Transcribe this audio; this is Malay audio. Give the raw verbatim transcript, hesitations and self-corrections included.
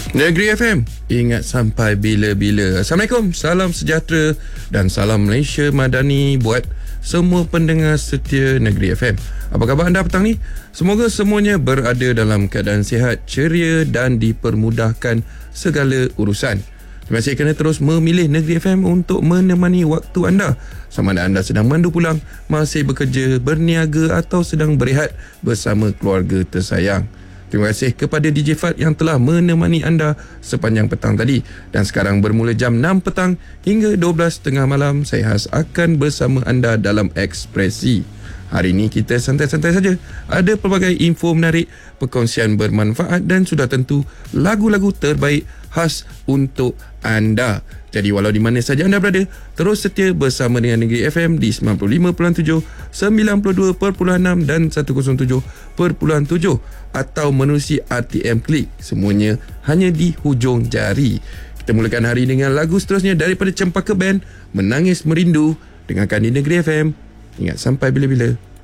Negeri F M, ingat sampai bila-bila. Assalamualaikum, salam sejahtera dan salam Malaysia Madani buat semua pendengar setia Negeri F M. Apa khabar anda petang ni? Semoga semuanya berada dalam keadaan sihat, ceria dan dipermudahkan segala urusan. Terima kasih kerana terus memilih Negeri F M untuk menemani waktu anda. Sama ada anda sedang mandu pulang, masih bekerja, berniaga atau sedang berehat bersama keluarga tersayang. Terima kasih kepada D J Fad yang telah menemani anda sepanjang petang tadi. Dan sekarang bermula jam enam petang hingga dua belas tiga puluh malam, saya Has akan bersama anda dalam Ekspresi. Hari ini kita santai-santai saja. Ada pelbagai info menarik, perkongsian bermanfaat dan sudah tentu lagu-lagu terbaik khas untuk anda. Jadi walau di mana saja anda berada, terus setia bersama dengan Negeri F M di sembilan puluh lima perpuluhan tujuh, sembilan puluh dua perpuluhan enam dan seratus tujuh perpuluhan tujuh atau menerusi R T M Klik. Semuanya hanya di hujung jari. Kita mulakan hari dengan lagu seterusnya daripada Cempaka Band, Menangis Merindu. Dengarkan di Negeri F M. Ingat sampai bila-bila.